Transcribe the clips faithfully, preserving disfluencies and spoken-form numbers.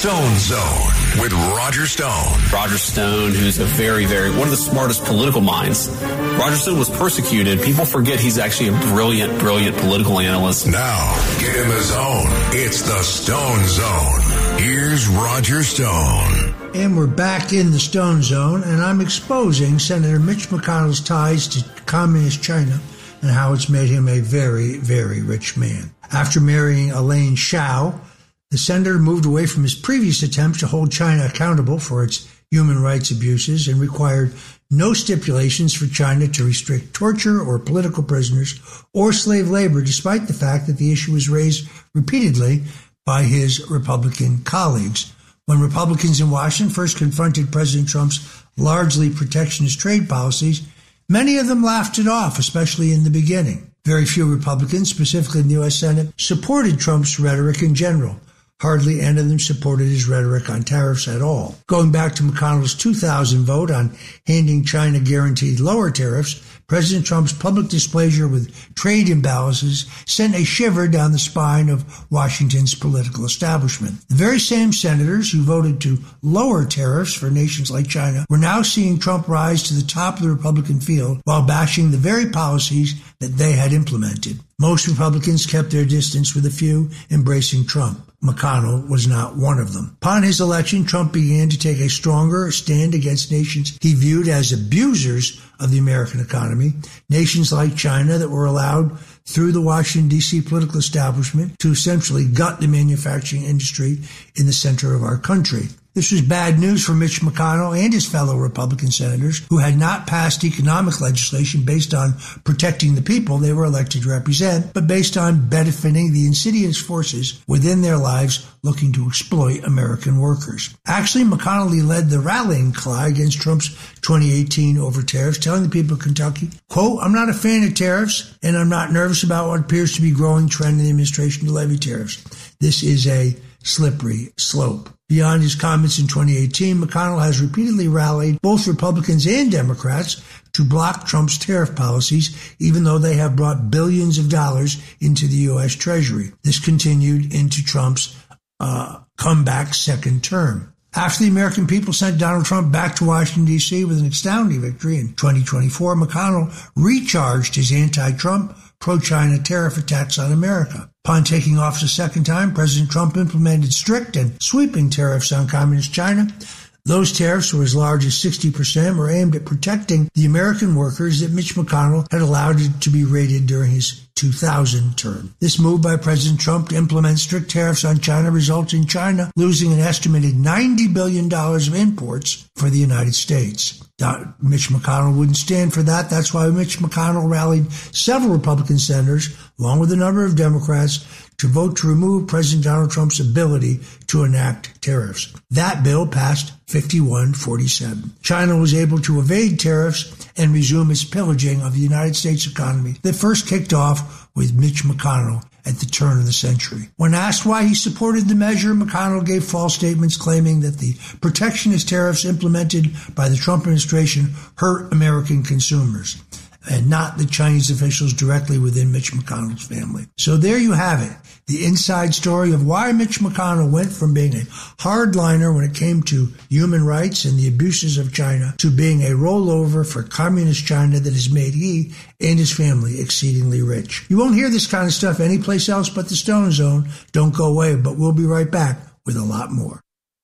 Stone Zone with Roger Stone. Roger Stone, who's a very, very, one of the smartest political minds. Roger Stone was persecuted. People forget he's actually a brilliant, brilliant political analyst. Now, get in the zone. It's the Stone Zone. Here's Roger Stone. And we're back in the Stone Zone, and I'm exposing Senator Mitch McConnell's ties to communist China and how it's made him a very, very rich man. After marrying Elaine Chao, the senator moved away from his previous attempts to hold China accountable for its human rights abuses and required no stipulations for China to restrict torture or political prisoners or slave labor, despite the fact that the issue was raised repeatedly by his Republican colleagues. When Republicans in Washington first confronted President Trump's largely protectionist trade policies, many of them laughed it off, especially in the beginning. Very few Republicans, specifically in the U S Senate, supported Trump's rhetoric in general. Hardly any of them supported his rhetoric on tariffs at all. Going back to McConnell's two thousand vote on handing China guaranteed lower tariffs, President Trump's public displeasure with trade imbalances sent a shiver down the spine of Washington's political establishment. The very same senators who voted to lower tariffs for nations like China were now seeing Trump rise to the top of the Republican field while bashing the very policies that they had implemented. Most Republicans kept their distance, with a few embracing Trump. McConnell was not one of them. Upon his election, Trump began to take a stronger stand against nations he viewed as abusers of the American economy, nations like China that were allowed through the Washington, D C political establishment to essentially gut the manufacturing industry in the center of our country. This was bad news for Mitch McConnell and his fellow Republican senators who had not passed economic legislation based on protecting the people they were elected to represent, but based on benefiting the insidious forces within their lives looking to exploit American workers. Actually, McConnell led the rallying cry against Trump's twenty eighteen over tariffs, telling the people of Kentucky, quote, "I'm not a fan of tariffs, and I'm not nervous about what appears to be a growing trend in the administration to levy tariffs. This is a slippery slope." Beyond his comments in twenty eighteen, McConnell has repeatedly rallied both Republicans and Democrats to block Trump's tariff policies, even though they have brought billions of dollars into the U S Treasury. This continued into Trump's uh, comeback second term. After the American people sent Donald Trump back to Washington, D C with an astounding victory in twenty twenty-four, McConnell recharged his anti-Trump, pro-China tariff attacks on America. Upon taking office a second time, President Trump implemented strict and sweeping tariffs on communist China. Those tariffs were as large as sixty percent, were aimed at protecting the American workers that Mitch McConnell had allowed to be raided during his two thousand term. This move by President Trump to implement strict tariffs on China results in China losing an estimated ninety billion dollars of imports for the United States. Mitch McConnell wouldn't stand for that. That's why Mitch McConnell rallied several Republican senators, along with a number of Democrats, to vote to remove President Donald Trump's ability to enact tariffs. That bill passed fifty-one forty-seven. China was able to evade tariffs and resume its pillaging of the United States economy that first kicked off with Mitch McConnell at the turn of the century. When asked why he supported the measure, McConnell gave false statements claiming that the protectionist tariffs implemented by the Trump administration hurt American consumers, and not the Chinese officials directly within Mitch McConnell's family. So there you have it, the inside story of why Mitch McConnell went from being a hardliner when it came to human rights and the abuses of China to being a rollover for communist China that has made he and his family exceedingly rich. You won't hear this kind of stuff anyplace else but the Stone Zone. Don't go away, but we'll be right back with a lot more.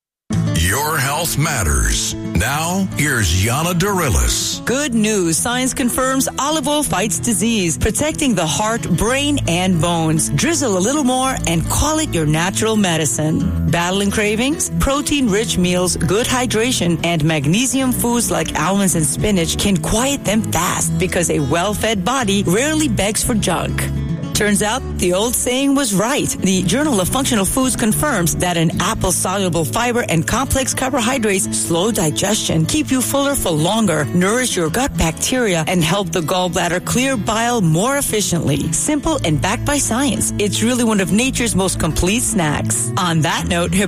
Your health matters. Now, here's Yana Dorilis. Good news. Science confirms olive oil fights disease, protecting the heart, brain, and bones. Drizzle a little more and call it your natural medicine. Battling cravings? Protein-rich meals, good hydration, and magnesium foods like almonds and spinach can quiet them fast because a well-fed body rarely begs for junk. Turns out the old saying was right. The Journal of Functional Foods confirms that an apple's soluble fiber and complex carbohydrates slow digestion, keep you fuller for longer, nourish your gut bacteria, and help the gallbladder clear bile more efficiently. Simple and backed by science. It's really one of nature's most complete snacks. On that note,